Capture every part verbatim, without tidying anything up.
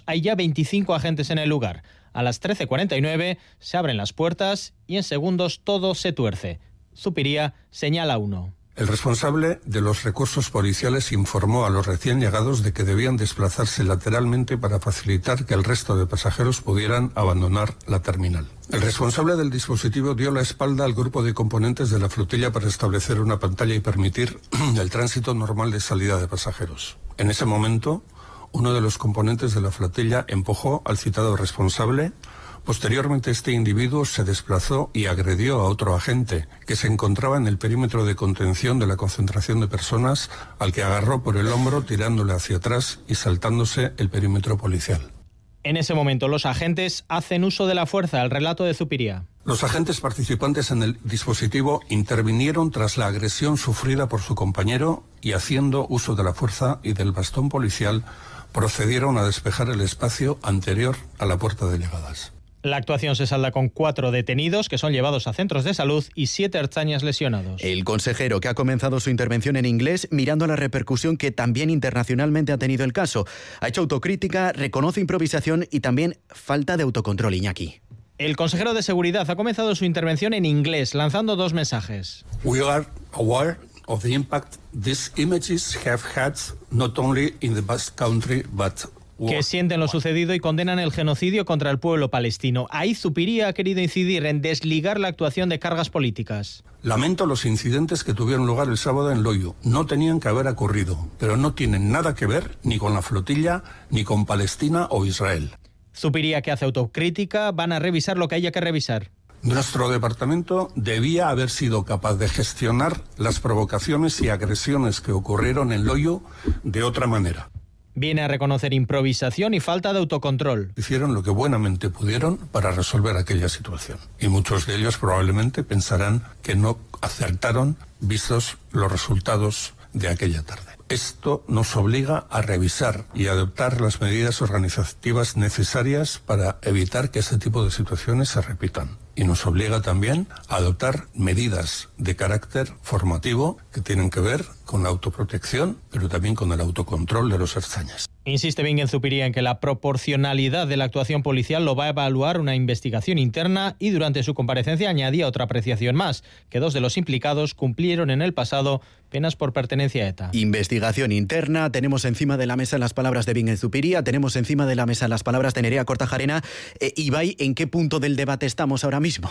hay ya veinticinco agentes en el lugar. A las trece cuarenta y nueve se abren las puertas y en segundos todo se tuerce. Zupiria señala uno. El responsable de los recursos policiales informó a los recién llegados de que debían desplazarse lateralmente para facilitar que el resto de pasajeros pudieran abandonar la terminal. El responsable del dispositivo dio la espalda al grupo de componentes de la flotilla para establecer una pantalla y permitir el tránsito normal de salida de pasajeros. En ese momento, uno de los componentes de la flotilla empujó al citado responsable. Posteriormente, este individuo se desplazó y agredió a otro agente que se encontraba en el perímetro de contención de la concentración de personas, al que agarró por el hombro tirándole hacia atrás y saltándose el perímetro policial. En ese momento, los agentes hacen uso de la fuerza, el relato de Zupiria. Los agentes participantes en el dispositivo intervinieron tras la agresión sufrida por su compañero y, haciendo uso de la fuerza y del bastón policial, procedieron a despejar el espacio anterior a la puerta de llegadas. La actuación se salda con cuatro detenidos que son llevados a centros de salud y siete ertzainas lesionados. El consejero, que ha comenzado su intervención en inglés mirando la repercusión que también internacionalmente ha tenido el caso, ha hecho autocrítica, reconoce improvisación y también falta de autocontrol, Iñaki. El consejero de Seguridad ha comenzado su intervención en inglés, lanzando dos mensajes. We are aware of the impact these images have had not only in the Basque Country but que sienten lo sucedido y condenan el genocidio contra el pueblo palestino. Ahí Zupiria ha querido incidir en desligar la actuación de cargas políticas. Lamento los incidentes que tuvieron lugar el sábado en Loiu. No tenían que haber ocurrido, pero no tienen nada que ver ni con la flotilla, ni con Palestina o Israel. Zupiria, que hace autocrítica, van a revisar lo que haya que revisar. Nuestro departamento debía haber sido capaz de gestionar las provocaciones y agresiones que ocurrieron en Loiu de otra manera. Viene a reconocer improvisación y falta de autocontrol. Hicieron lo que buenamente pudieron para resolver aquella situación. Y muchos de ellos probablemente pensarán que no acertaron vistos los resultados de aquella tarde. Esto nos obliga a revisar y adoptar las medidas organizativas necesarias para evitar que ese tipo de situaciones se repitan. Y nos obliga también a adoptar medidas de carácter formativo que tienen que ver con la autoprotección, pero también con el autocontrol de los ertzainas. Insiste Bingen Zupiria en que la proporcionalidad de la actuación policial lo va a evaluar una investigación interna y durante su comparecencia añadía otra apreciación más, que dos de los implicados cumplieron en el pasado penas por pertenencia a ETA. Investigación interna, tenemos encima de la mesa las palabras de Bingen Zupiria, tenemos encima de la mesa las palabras de Nerea Kortajarena. Eh, Ibai, ¿en qué punto del debate estamos ahora mismo?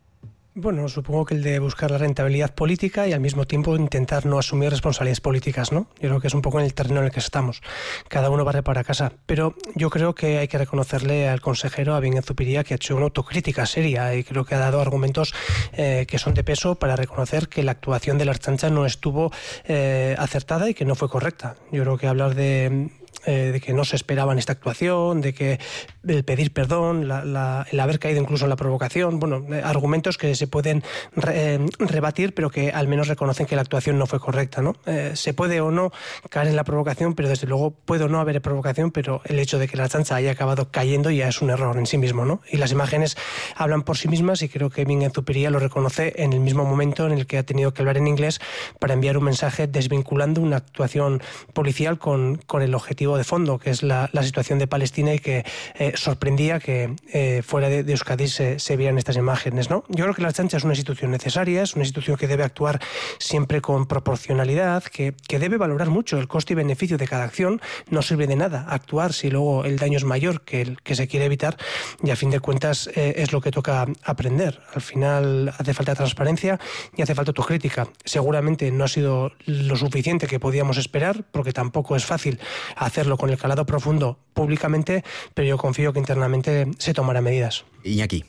Bueno, supongo que el de buscar la rentabilidad política y al mismo tiempo intentar no asumir responsabilidades políticas, ¿no? Yo creo que es un poco en el terreno en el que estamos. Cada uno barre para casa. Pero yo creo que hay que reconocerle al consejero, a Bingen Zupiria, que ha hecho una autocrítica seria y creo que ha dado argumentos eh, que son de peso para reconocer que la actuación de la Ertzaintza no estuvo eh, acertada y que no fue correcta. Yo creo que hablar de... Eh, de que no se esperaba en esta actuación, de que el pedir perdón, la, la, el haber caído incluso en la provocación, bueno, eh, argumentos que se pueden re, eh, rebatir, pero que al menos reconocen que la actuación no fue correcta, ¿no? Eh, se puede o no caer en la provocación, pero desde luego puede o no haber provocación, pero el hecho de que la Ertzaintza haya acabado cayendo ya es un error en sí mismo, ¿no? Y las imágenes hablan por sí mismas y creo que Bingen Zupiria lo reconoce en el mismo momento en el que ha tenido que hablar en inglés para enviar un mensaje desvinculando una actuación policial con, con el objetivo de fondo, que es la, la situación de Palestina y que eh, sorprendía que eh, fuera de, de Euskadi se, se vieran estas imágenes, ¿no? Yo creo que la Ertzaintza es una institución necesaria, es una institución que debe actuar siempre con proporcionalidad, que, que debe valorar mucho el coste y beneficio de cada acción. No sirve de nada actuar si luego el daño es mayor que el que se quiere evitar y a fin de cuentas eh, es lo que toca aprender. Al final hace falta transparencia y hace falta autocrítica. Seguramente no ha sido lo suficiente que podíamos esperar, porque tampoco es fácil hacerlo con el calado profundo públicamente, pero yo confío que internamente se tomarán medidas. Iñaki.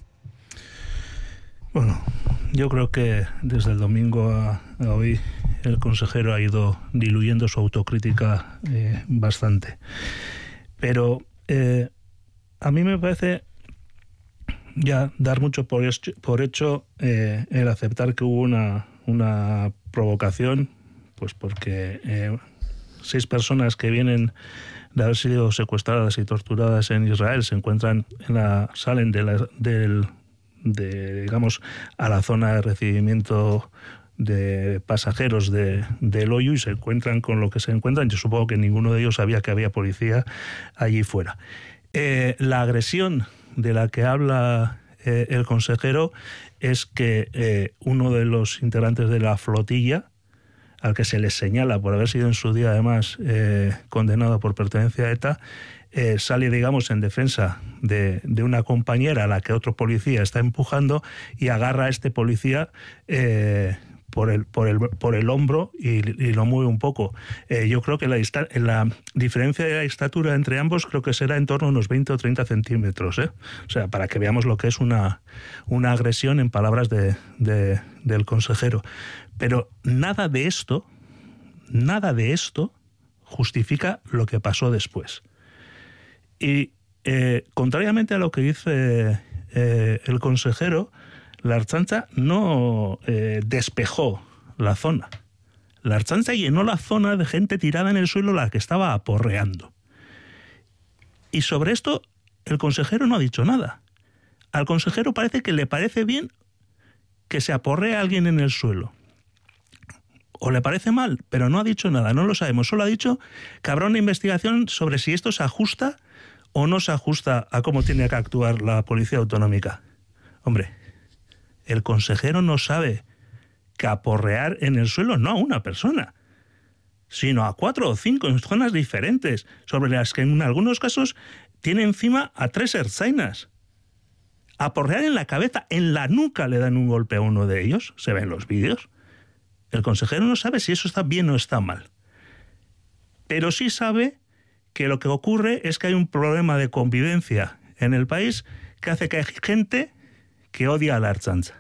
Bueno, yo creo que desde el domingo a, a hoy el consejero ha ido diluyendo su autocrítica eh, bastante. Pero eh, a mí me parece ya dar mucho por hecho, por hecho eh, el aceptar que hubo una, una provocación, pues porque eh, seis personas que vienen de haber sido secuestradas y torturadas en Israel se encuentran en la salen de la del de digamos a la zona de recibimiento de pasajeros de del Loiu y se encuentran con lo que se encuentran. Yo supongo que ninguno de ellos sabía que había policía allí fuera. Eh, la agresión de la que habla eh, el consejero es que eh, uno de los integrantes de la flotilla, al que se les señala por haber sido en su día además eh, condenado por pertenencia a ETA, eh, sale, digamos, en defensa de, de una compañera a la que otro policía está empujando y agarra a este policía eh, por el, por el, por el hombro y, y lo mueve un poco. Eh, yo creo que la, la diferencia de la estatura entre ambos creo que será en torno a unos veinte o treinta centímetros. ¿eh? O sea, para que veamos lo que es una, una agresión en palabras de, de, del consejero. Pero nada de esto, nada de esto justifica lo que pasó después. Y eh, contrariamente a lo que dice eh, el consejero, la Ertzaintza no eh, despejó la zona. La Ertzaintza llenó la zona de gente tirada en el suelo, la que estaba aporreando. Y sobre esto el consejero no ha dicho nada. Al consejero parece que le parece bien que se aporrea a alguien en el suelo. O le parece mal, pero no ha dicho nada, no lo sabemos. Solo ha dicho que habrá una investigación sobre si esto se ajusta o no se ajusta a cómo tiene que actuar la Policía Autonómica. Hombre, el consejero no sabe que aporrear en el suelo no a una persona, sino a cuatro o cinco en zonas diferentes, sobre las que en algunos casos tiene encima a tres ertzainas. Aporrear en la cabeza, en la nuca le dan un golpe a uno de ellos, se ve en los vídeos. El consejero no sabe si eso está bien o está mal. Pero sí sabe que lo que ocurre es que hay un problema de convivencia en el país que hace que hay gente que odia a la Ertzaintza.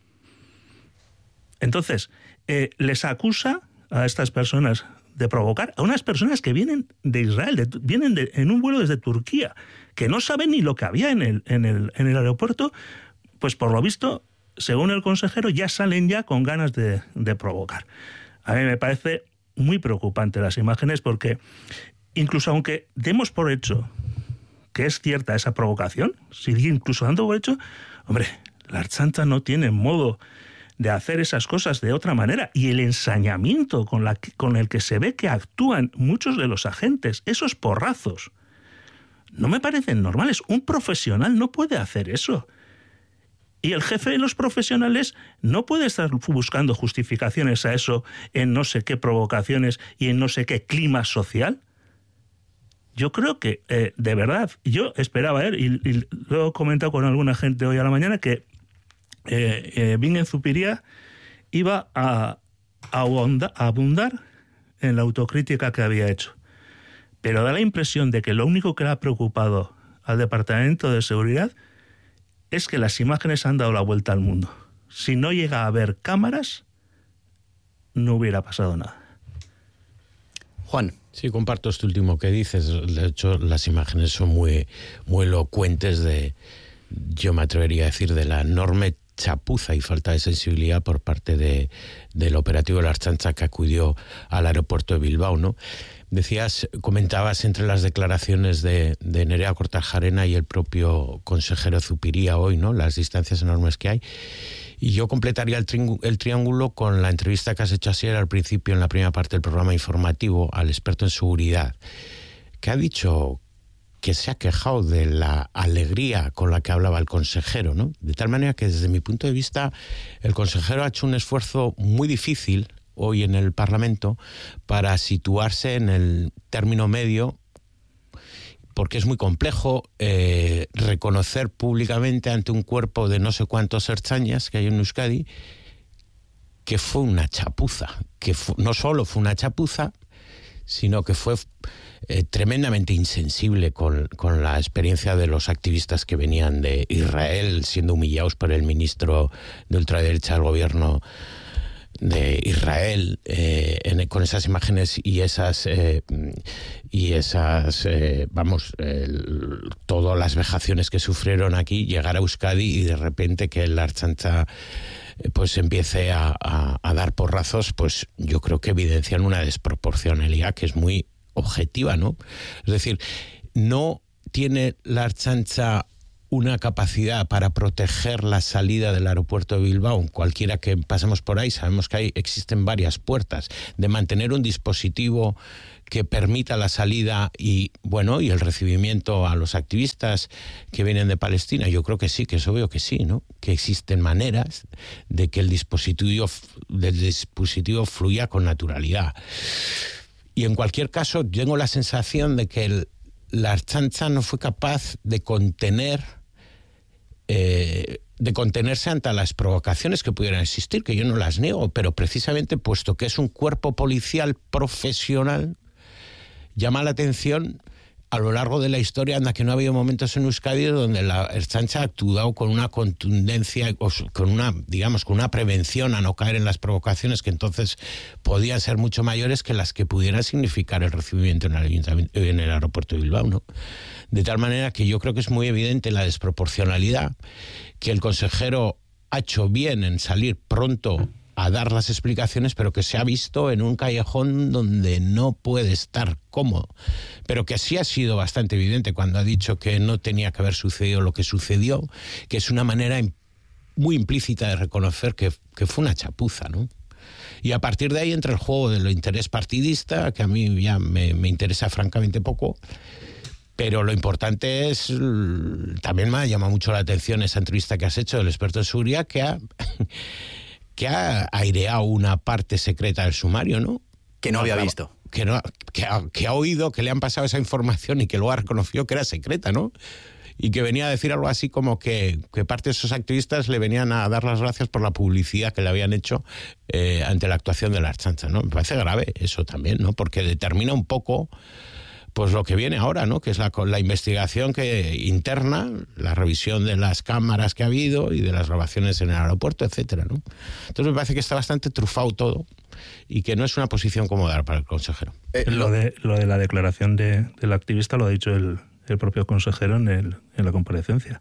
Entonces, eh, les acusa a estas personas de provocar, a unas personas que vienen de Israel, de, vienen de, en un vuelo desde Turquía, que no saben ni lo que había en el, en el, en el aeropuerto, pues por lo visto, según el consejero, ya salen ya con ganas de, de provocar. A mí me parece muy preocupante las imágenes porque incluso aunque demos por hecho que es cierta esa provocación, si incluso dando por hecho, hombre, la Ertzaintza no tiene modo de hacer esas cosas de otra manera. Y el ensañamiento con, la, con el que se ve que actúan muchos de los agentes, esos porrazos, no me parecen normales. Un profesional no puede hacer eso. Y el jefe de los profesionales no puede estar buscando justificaciones a eso en no sé qué provocaciones y en no sé qué clima social. Yo creo que, eh, de verdad, yo esperaba ver, y, y lo he comentado con alguna gente hoy a la mañana, que eh, eh, Bingen Zupiria iba a, a, abunda, a abundar en la autocrítica que había hecho. Pero da la impresión de que lo único que le ha preocupado al Departamento de Seguridad es que las imágenes han dado la vuelta al mundo. Si no llega a haber cámaras, no hubiera pasado nada. Juan. Sí, comparto esto último que dices. De hecho, las imágenes son muy, muy elocuentes de, yo me atrevería a decir, de la enorme chapuza y falta de sensibilidad por parte de, del operativo de la Ertzaintza que acudió al aeropuerto de Bilbao, ¿no? Decías, comentabas entre las declaraciones de, de Nerea Kortajarena y el propio consejero Zupiria hoy, ¿no? Las distancias enormes que hay. Y yo completaría el, tri- el triángulo con la entrevista que has hecho ayer al principio, en la primera parte del programa informativo, al experto en seguridad, que ha dicho que se ha quejado de la alegría con la que hablaba el consejero, ¿no? De tal manera que desde mi punto de vista el consejero ha hecho un esfuerzo muy difícil hoy en el Parlamento para situarse en el término medio, porque es muy complejo eh, reconocer públicamente ante un cuerpo de no sé cuántos ertzainas que hay en Euskadi que fue una chapuza, que fu- no solo fue una chapuza, sino que fue eh, tremendamente insensible con, con la experiencia de los activistas que venían de Israel, siendo humillados por el ministro de ultraderecha del gobierno de Israel, eh, en, con esas imágenes y esas eh, y esas eh, vamos el, todas las vejaciones que sufrieron aquí, llegar a Euskadi y de repente que la Ertzaintza eh, pues empiece a, a, a dar porrazos, pues yo creo que evidencian una desproporcionalidad que es muy objetiva, ¿no? Es decir, no tiene la Ertzaintza una capacidad para proteger la salida del aeropuerto de Bilbao. Cualquiera que pasemos por ahí sabemos que hay, existen varias puertas, de mantener un dispositivo que permita la salida y, bueno, y el recibimiento a los activistas que vienen de Palestina? Yo creo que sí, que es obvio que sí, ¿no? Que existen maneras de que el dispositivo, del dispositivo fluya con naturalidad. Y en cualquier caso, tengo la sensación de que el, la Ertzaintza no fue capaz de contener... Eh, de contenerse ante las provocaciones que pudieran existir, que yo no las niego, pero precisamente puesto que es un cuerpo policial profesional, llama la atención a lo largo de la historia, anda que no ha habido momentos en Euskadi donde la Ertzaintza ha actuado con una contundencia, con una, digamos, con una prevención a no caer en las provocaciones que entonces podían ser mucho mayores que las que pudieran significar el recibimiento en el, en el aeropuerto de Bilbao, ¿no? De tal manera que yo creo que es muy evidente la desproporcionalidad, que el consejero ha hecho bien en salir pronto a dar las explicaciones, pero que se ha visto en un callejón donde no puede estar cómodo. Pero que sí ha sido bastante evidente cuando ha dicho que no tenía que haber sucedido lo que sucedió, que es una manera muy implícita de reconocer que, que fue una chapuza, ¿no? Y a partir de ahí entra el juego del interés partidista, que a mí ya me, me interesa francamente poco. Pero lo importante es, también me ha llamado mucho la atención esa entrevista que has hecho del experto en seguridad, que ha, que ha aireado una parte secreta del sumario, ¿no? Que no había visto. Que, no, que, ha, que ha oído, que le han pasado esa información y que luego ha reconocido que era secreta, ¿no? Y que venía a decir algo así como que, que parte de esos activistas le venían a dar las gracias por la publicidad que le habían hecho eh, ante la actuación de la Ertzaintza, ¿no? Me parece grave eso también, ¿no? Porque determina un poco... pues lo que viene ahora, ¿no? Que es la, la investigación que interna, la revisión de las cámaras que ha habido y de las grabaciones en el aeropuerto, etcétera, ¿no? Entonces me parece que está bastante trufado todo y que no es una posición cómoda para el consejero. Eh, lo, de, lo de la declaración de, del activista lo ha dicho el, el propio consejero en, el, en la comparecencia.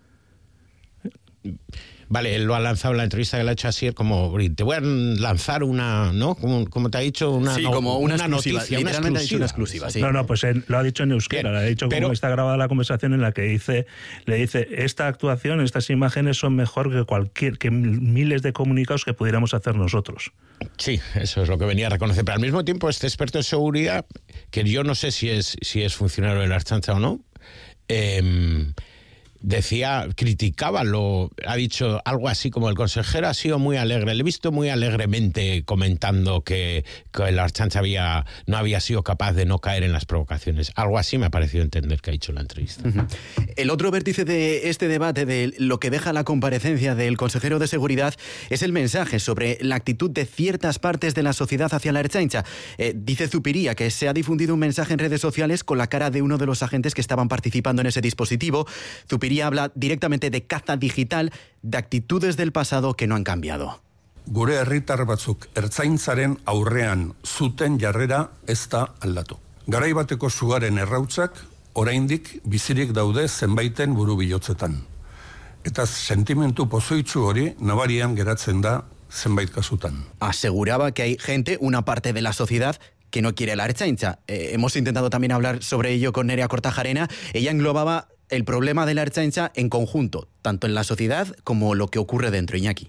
Vale, él lo ha lanzado en la entrevista que le ha hecho así, como te voy a lanzar una, ¿no? Como, como te ha dicho, una, sí, no, como una, una exclusiva, noticia, literalmente una ha dicho una exclusiva. Sí. No, no, pues él lo ha dicho en euskera, Bien, le ha dicho pero, como está grabada la conversación en la que dice, le dice, esta actuación, estas imágenes son mejor que cualquier, que miles de comunicados que pudiéramos hacer nosotros. Sí, eso es lo que venía a reconocer. Pero al mismo tiempo, este experto en seguridad, que yo no sé si es, si es funcionario de la Ertzaintza o no, eh, decía, criticaba, lo ha dicho algo así como el consejero ha sido muy alegre, le he visto muy alegremente comentando que, que la Ertzaintza había, no había sido capaz de no caer en las provocaciones. Algo así me ha parecido entender que ha dicho en la entrevista. Uh-huh. El otro vértice de este debate, de lo que deja la comparecencia del consejero de seguridad, es el mensaje sobre la actitud de ciertas partes de la sociedad hacia la Ertzaintza. Eh, dice Zupiria que se ha difundido un mensaje en redes sociales con la cara de uno de los agentes que estaban participando en ese dispositivo. Zupiria habla directamente de caza digital, de actitudes del pasado que no han cambiado. Gure herritar batzuk Ertzaintzaren aurrean zuten jarrera ez da aldatu. Garai bateko sugaren errautzak oraindik bizirik daude zenbaiten burubilotzetan. Eta sentimentu pozoitsu hori nabarian geratzen da zenbait kasutan. Aseguraba que hay gente, una parte de la sociedad, que no quiere la Ertzaintza. Eh, hemos intentado también hablar sobre ello con Nerea Kortajarena. Ella englobaba el problema de la Ertzaintza en conjunto, tanto en la sociedad como lo que ocurre dentro, Iñaki.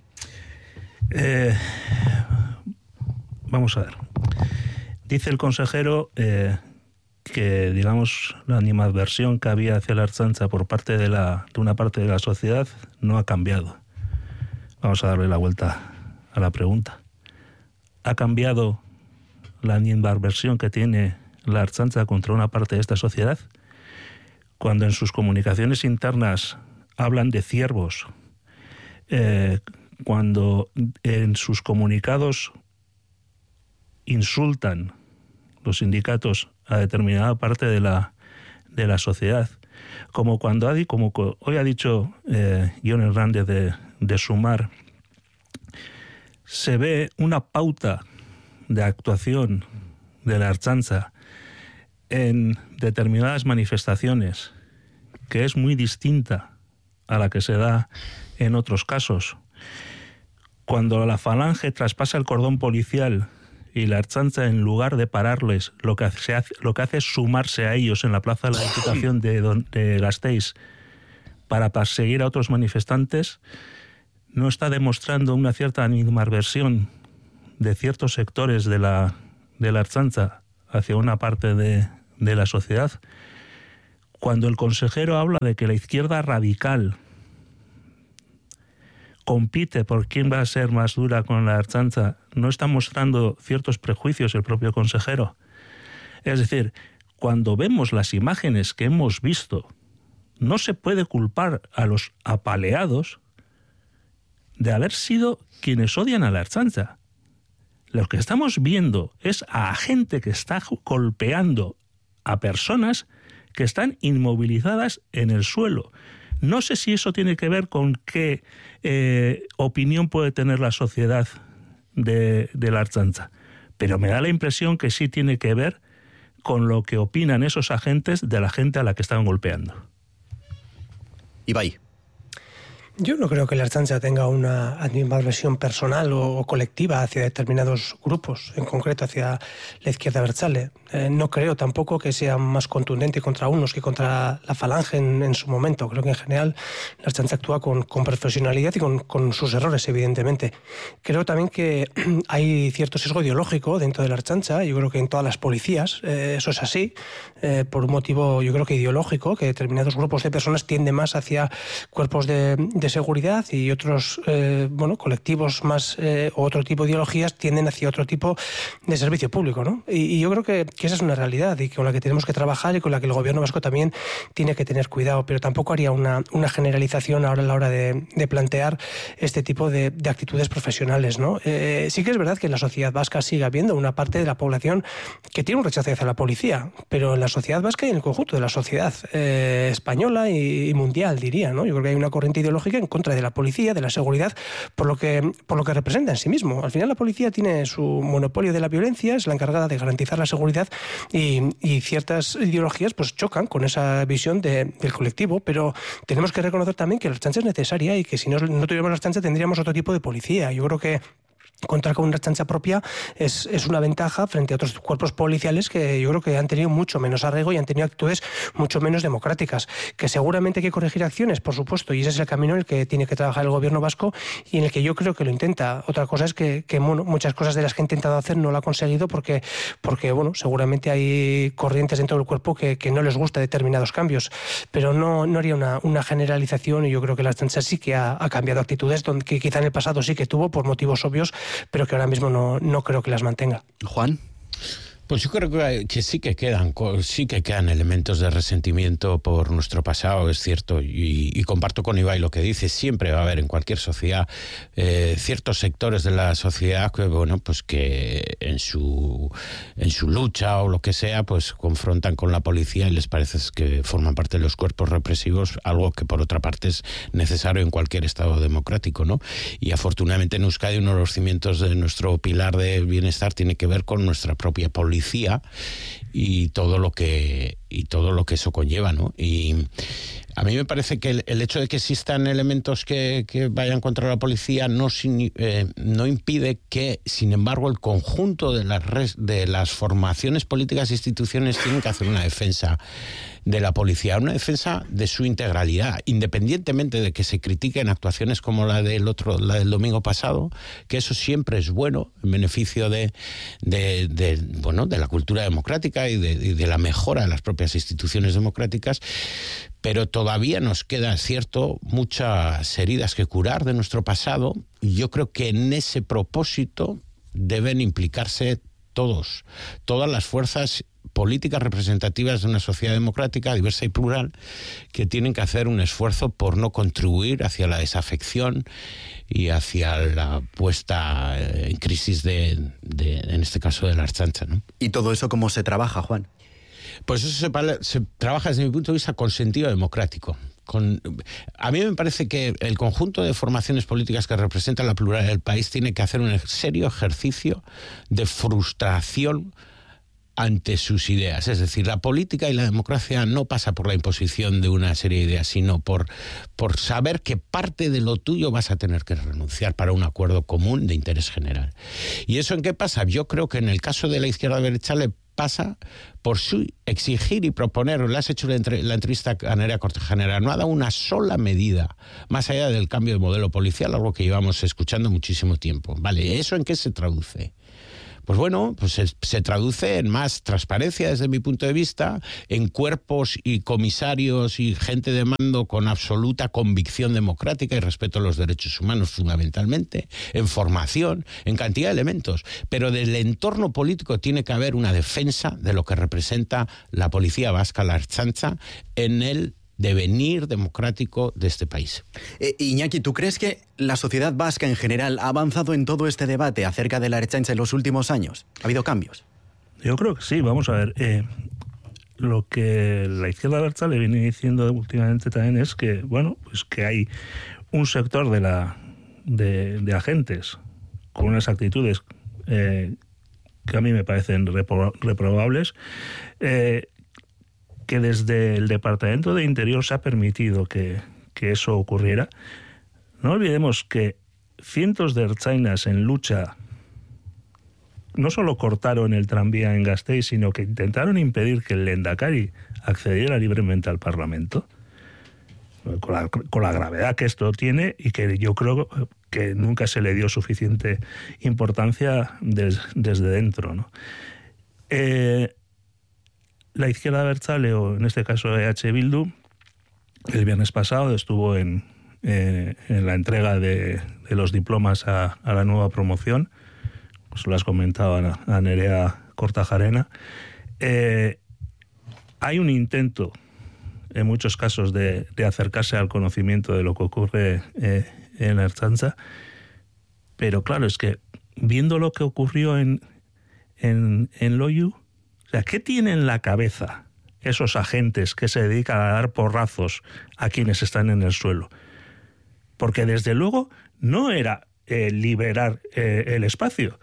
Eh, vamos a ver. Dice el consejero eh, que, digamos, la animadversión que había hacia la Ertzaintza por parte de, la, de una parte de la sociedad no ha cambiado. Vamos a darle la vuelta a la pregunta. ¿Ha cambiado la animadversión que tiene la Ertzaintza contra una parte de esta sociedad? Cuando en sus comunicaciones internas hablan de ciervos, eh, cuando en sus comunicados insultan los sindicatos a determinada parte de la, de la sociedad, como cuando ha, como hoy ha dicho eh, Jon Hernández de, de Sumar, se ve una pauta de actuación de la Ertzaintza en determinadas manifestaciones que es muy distinta a la que se da en otros casos. Cuando la Falange traspasa el cordón policial y la Ertzaintza, en lugar de pararles, lo que hace, lo que hace es sumarse a ellos en la plaza de la Diputación de, de Gasteiz para perseguir a otros manifestantes, no está demostrando una cierta animadversión de ciertos sectores de la, de la Ertzaintza hacia una parte de, de la sociedad. Cuando el consejero habla de que la izquierda radical compite por quién va a ser más dura con la Ertzaintza, no está mostrando ciertos prejuicios el propio consejero. Es decir, cuando vemos las imágenes que hemos visto, no se puede culpar a los apaleados de haber sido quienes odian a la Ertzaintza. Lo que estamos viendo es a gente que está golpeando a personas que están inmovilizadas en el suelo. No sé si eso tiene que ver con qué eh, opinión puede tener la sociedad de, de la Ertzaintza, pero me da la impresión que sí tiene que ver con lo que opinan esos agentes de la gente a la que están golpeando. Ibai. Yo no creo que la Ertzaintza tenga una animadversión personal o, o colectiva hacia determinados grupos, en concreto hacia la izquierda abertzale. Eh, no creo tampoco que sea más contundente contra unos que contra la Falange en, en su momento. Creo que en general la Ertzaintza actúa con, con profesionalidad y con, con sus errores, evidentemente. Creo también que hay cierto sesgo ideológico dentro de la Ertzaintza. Yo creo que en todas las policías eh, eso es así, eh, por un motivo yo creo que ideológico, que determinados grupos de personas tienden más hacia cuerpos de, de seguridad y otros eh, bueno, colectivos más eh, o otro tipo de ideologías tienden hacia otro tipo de servicio público, ¿no? Y, y yo creo que, que esa es una realidad y con la que tenemos que trabajar y con la que el gobierno vasco también tiene que tener cuidado, pero tampoco haría una, una generalización ahora a la hora de, de plantear este tipo de, de actitudes profesionales, ¿no? Eh, sí que es verdad que en la sociedad vasca sigue habiendo una parte de la población que tiene un rechazo hacia la policía, pero en la sociedad vasca y en el conjunto de la sociedad eh, española y, y mundial, diría, ¿no? Yo creo que hay una corriente ideológica en contra de la policía, de la seguridad, por lo que, por lo que representa en sí mismo. Al final la policía tiene su monopolio de la violencia, es la encargada de garantizar la seguridad y, y ciertas ideologías pues chocan con esa visión de, del colectivo, pero tenemos que reconocer también que la Ertzaintza es necesaria y que si no, no tuviéramos la Ertzaintza tendríamos otro tipo de policía. Yo creo que contar con una Ertzaintza propia es, es una ventaja frente a otros cuerpos policiales que yo creo que han tenido mucho menos arraigo y han tenido actitudes mucho menos democráticas. Que seguramente hay que corregir acciones, por supuesto, y ese es el camino en el que tiene que trabajar el gobierno vasco y en el que yo creo que lo intenta. Otra cosa es que, que bueno, muchas cosas de las que ha intentado hacer no lo ha conseguido porque, porque bueno, seguramente hay corrientes dentro del cuerpo que, que no les gusta determinados cambios, pero no, no haría una, una generalización y yo creo que la Ertzaintza sí que ha, ha cambiado actitudes donde, que quizá en el pasado sí que tuvo por motivos obvios, pero que ahora mismo no, no creo que las mantenga. Juan. Pues yo creo que, que sí que quedan sí que quedan elementos de resentimiento por nuestro pasado, es cierto, y, y comparto con Ibai lo que dice. Siempre va a haber en cualquier sociedad eh, ciertos sectores de la sociedad que, bueno, pues que en su en su lucha o lo que sea, pues confrontan con la policía y les parece que forman parte de los cuerpos represivos, algo que por otra parte es necesario en cualquier estado democrático, ¿no? Y afortunadamente en Euskadi uno de los cimientos de nuestro pilar de bienestar tiene que ver con nuestra propia policía y todo lo que y todo lo que eso conlleva, ¿no? Y a mí me parece que el, el hecho de que existan elementos que, que vayan contra la policía no, eh, no impide que, sin embargo, el conjunto de las, res, de las formaciones políticas e instituciones tienen que hacer una defensa de la policía, una defensa de su integralidad, independientemente de que se critiquen actuaciones como la del otro, la del domingo pasado, que eso siempre es bueno en beneficio de, de, de bueno, de la cultura democrática y de, y de la mejora de las propias instituciones democráticas. Pero todavía nos queda, cierto, muchas heridas que curar de nuestro pasado y yo creo que en ese propósito deben implicarse todos, todas las fuerzas políticas representativas de una sociedad democrática, diversa y plural, que tienen que hacer un esfuerzo por no contribuir hacia la desafección y hacia la puesta en crisis de, de en este caso, de la Ertzaintza, ¿no? ¿Y todo eso cómo se trabaja, Juan? Pues eso se, se trabaja desde mi punto de vista con sentido democrático. Con, a mí me parece que el conjunto de formaciones políticas que representan la pluralidad del país tiene que hacer un serio ejercicio de frustración ante sus ideas. Es decir, la política y la democracia no pasa por la imposición de una serie de ideas, sino por, por saber que parte de lo tuyo vas a tener que renunciar para un acuerdo común de interés general. ¿Y eso en qué pasa? Yo creo que en el caso de la izquierda abertzale pasa por su exigir y proponer, le has hecho la, entre, la entrevista a Nerea Kortajarena, no ha dado una sola medida, más allá del cambio de modelo policial, algo que llevamos escuchando muchísimo tiempo. Vale, ¿eso en qué se traduce? pues bueno, pues se, se traduce en más transparencia desde mi punto de vista, en cuerpos y comisarios y gente de mando con absoluta convicción democrática y respeto a los derechos humanos fundamentalmente, en formación, en cantidad de elementos. Pero del entorno político tiene que haber una defensa de lo que representa la policía vasca, la Ertzaintza, en el devenir democrático de este país. Eh, Iñaki, ¿tú crees que la sociedad vasca en general ha avanzado en todo este debate acerca de la Ertzaintza en los últimos años? ¿Ha habido cambios? Yo creo que sí, vamos a ver. Eh, lo que la izquierda abertzale le viene diciendo últimamente también es que, bueno, pues que hay un sector de la de, de agentes con unas actitudes eh, que a mí me parecen repro, reprobables, eh, que desde el Departamento de Interior se ha permitido que, que eso ocurriera. No olvidemos que cientos de ertzainas en lucha no solo cortaron el tranvía en Gasteiz, sino que intentaron impedir que el Lehendakari accediera libremente al Parlamento, con la, con la gravedad que esto tiene y que yo creo que nunca se le dio suficiente importancia des, desde dentro, ¿no? Eh, La izquierda abertzale, o en este caso E H Bildu, el viernes pasado estuvo en, eh, en la entrega de, de los diplomas a, a la nueva promoción, pues lo has comentado a, a Nerea Kortajarena. Eh, hay un intento, en muchos casos, de, de acercarse al conocimiento de lo que ocurre eh, en la Ertzaintza, pero claro, es que viendo lo que ocurrió en, en, en Loiu, o sea, ¿qué tienen en la cabeza esos agentes que se dedican a dar porrazos a quienes están en el suelo? Porque desde luego no era eh, liberar eh, el espacio.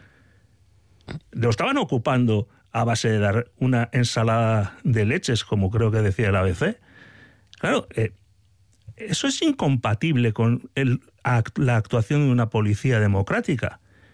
Lo estaban ocupando a base de dar una ensalada de leches, como creo que decía el A B C. Claro, eh, eso es incompatible con el, act, la actuación de una policía democrática.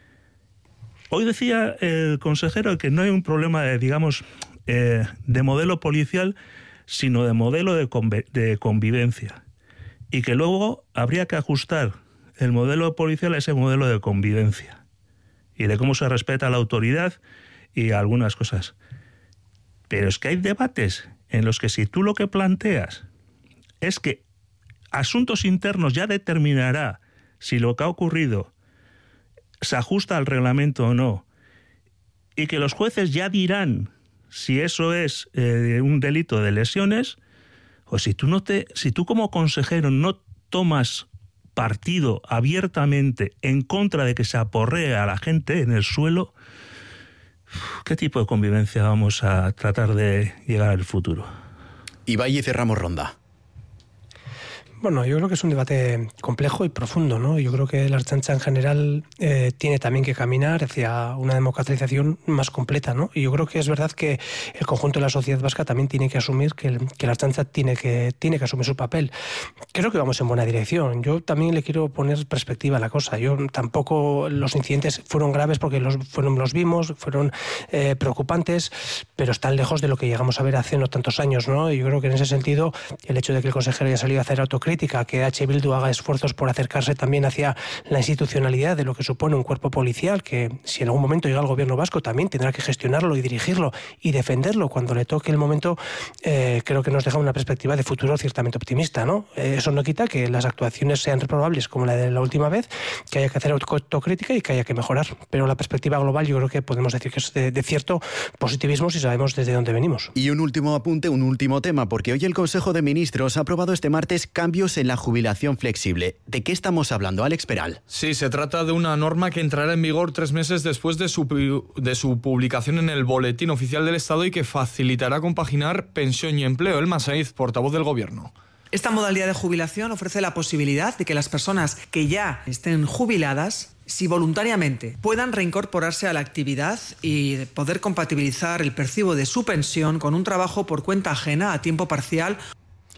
Hoy decía el consejero que no hay un problema de, digamos, eh, de modelo policial, sino de modelo de, conv- de convivencia. Y que luego habría que ajustar el modelo policial a ese modelo de convivencia. Y de cómo se respeta la autoridad y algunas cosas. Pero es que hay debates en los que si tú lo que planteas es que asuntos internos ya determinará si lo que ha ocurrido se ajusta al reglamento o no, y que los jueces ya dirán si eso es eh, un delito de lesiones, o si tú no te, si tú como consejero no tomas partido abiertamente en contra de que se aporree a la gente en el suelo, ¿qué tipo de convivencia vamos a tratar de llegar al futuro? Ibai, y cerramos ronda. Bueno, yo creo que es un debate complejo y profundo, ¿no? Yo creo que la Ertzaintza en general eh, tiene también que caminar hacia una democratización más completa, ¿no? Y yo creo que es verdad que el conjunto de la sociedad vasca también tiene que asumir que, el, que la Ertzaintza tiene que, tiene que asumir su papel. Creo que vamos en buena dirección. Yo también le quiero poner perspectiva a la cosa. Yo tampoco, los incidentes fueron graves porque los, fueron, los vimos, fueron eh, preocupantes, pero están lejos de lo que llegamos a ver hace no tantos años, ¿no? Y yo creo que en ese sentido, el hecho de que el consejero haya salido a hacer autocrítica, que H. Bildu haga esfuerzos por acercarse también hacia la institucionalidad de lo que supone un cuerpo policial, que si en algún momento llega al gobierno vasco también tendrá que gestionarlo y dirigirlo y defenderlo cuando le toque el momento, eh, creo que nos deja una perspectiva de futuro ciertamente optimista, ¿no? Eh, eso no quita que las actuaciones sean reprobables como la de la última vez, que haya que hacer autocrítica y que haya que mejorar, pero la perspectiva global yo creo que podemos decir que es de, de cierto positivismo si sabemos desde dónde venimos. Y un último apunte, un último tema, porque hoy el Consejo de Ministros ha aprobado este martes cambios en la jubilación flexible. ¿De qué estamos hablando, Alex Peral? Sí, se trata de una norma que entrará en vigor tres meses después de su, de su publicación en el Boletín Oficial del Estado y que facilitará compaginar pensión y empleo. Elma Saiz, portavoz del Gobierno. Esta modalidad de jubilación ofrece la posibilidad de que las personas que ya estén jubiladas, si voluntariamente, puedan reincorporarse a la actividad y poder compatibilizar el percibo de su pensión con un trabajo por cuenta ajena a tiempo parcial.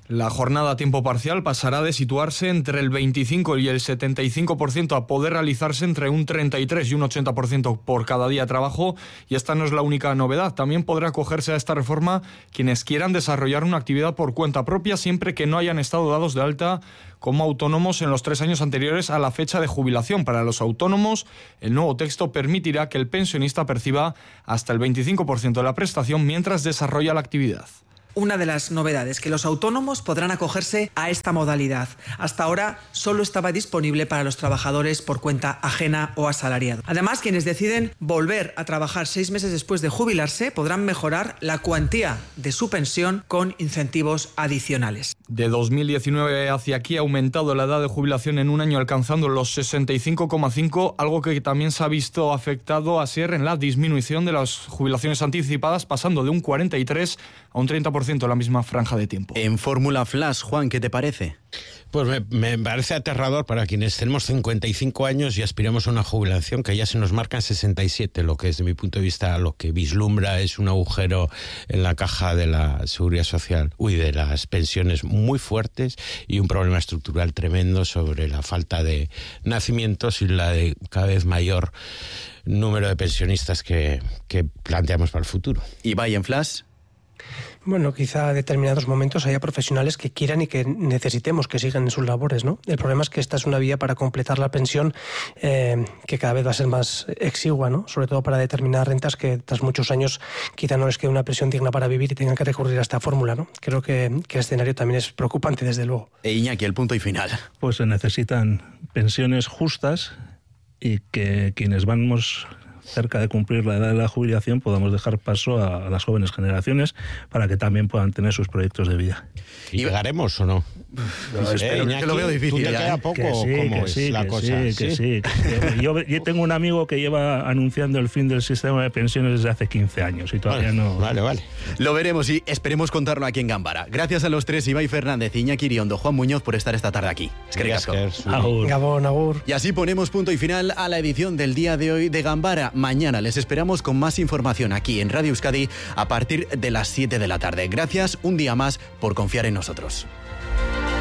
La jornada a tiempo parcial pasará de situarse entre el veinticinco y el setenta y cinco por ciento a poder realizarse entre un treinta y tres y un ochenta por ciento por cada día de trabajo, y esta no es la única novedad. También podrá acogerse a esta reforma quienes quieran desarrollar una actividad por cuenta propia siempre que no hayan estado dados de alta como autónomos en los tres años anteriores a la fecha de jubilación. Para los autónomos, el nuevo texto permitirá que el pensionista perciba hasta el veinticinco por ciento de la prestación mientras desarrolla la actividad. Una de las novedades, que los autónomos podrán acogerse a esta modalidad. Hasta ahora solo estaba disponible para los trabajadores por cuenta ajena o asalariado. Además, quienes deciden volver a trabajar seis meses después de jubilarse podrán mejorar la cuantía de su pensión con incentivos adicionales. De dos mil diecinueve hacia aquí ha aumentado la edad de jubilación en un año, alcanzando los sesenta y cinco coma cinco, algo que también se ha visto afectado a ser en la disminución de las jubilaciones anticipadas, pasando de un cuarenta y tres a un treinta por ciento en la misma franja de tiempo. En Fórmula Flash, Juan, ¿qué te parece? Pues me, me parece aterrador para quienes tenemos cincuenta y cinco años y aspiramos a una jubilación que ya se nos marca en sesenta y siete, lo que desde mi punto de vista lo que vislumbra es un agujero en la caja de la seguridad social, uy, de las pensiones muy fuertes, y un problema estructural tremendo sobre la falta de nacimientos y la de cada vez mayor número de pensionistas que, que planteamos para el futuro. ¿Y vaya en Flash? Bueno, quizá a determinados momentos haya profesionales que quieran y que necesitemos que sigan en sus labores, ¿no? El problema es que esta es una vía para completar la pensión eh, que cada vez va a ser más exigua, ¿no? Sobre todo para determinadas rentas que tras muchos años quizá no les quede una pensión digna para vivir y tengan que recurrir a esta fórmula, ¿no? Creo que, que el escenario también es preocupante, desde luego. E Iñaki, el punto y final. Pues se necesitan pensiones justas y que quienes vamos cerca de cumplir la edad de la jubilación podamos dejar paso a las jóvenes generaciones para que también puedan tener sus proyectos de vida. ¿Y llegaremos o no? No, espero, eh, que lo veo difícil. ¿Tú te ya, queda ¿eh? poco? Que sí, ¿Cómo que es sí, la que cosa? sí, que sí. Que yo, yo tengo un amigo que lleva anunciando el fin del sistema de pensiones desde hace quince años y todavía vale, no... Vale, vale. Lo veremos y esperemos contarlo aquí en Gambara. Gracias a los tres, Ibai Fernández, Iñaki Iriondo, Juan Muñoz, por estar esta tarde aquí. Es que ricasco. Agur. Gabón, agur. Y así ponemos punto y final a la edición del día de hoy de Gambara. Mañana les esperamos con más información aquí en Radio Euskadi a partir de las siete de la tarde. Gracias un día más por confiar en nosotros.